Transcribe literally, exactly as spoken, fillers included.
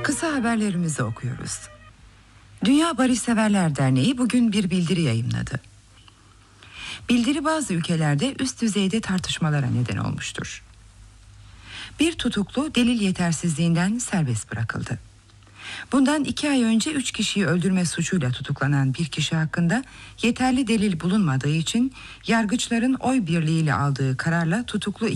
Kısa haberlerimizi okuyoruz. Dünya Barışseverler Derneği bugün bir bildiri yayımladı. Bildiri bazı ülkelerde üst düzeyde tartışmalara neden olmuştur. Bir tutuklu delil yetersizliğinden serbest bırakıldı. Bundan iki ay önce üç kişiyi öldürme suçuyla tutuklanan bir kişi hakkında yeterli delil bulunmadığı için yargıçların oy birliğiyle aldığı kararla tutuklu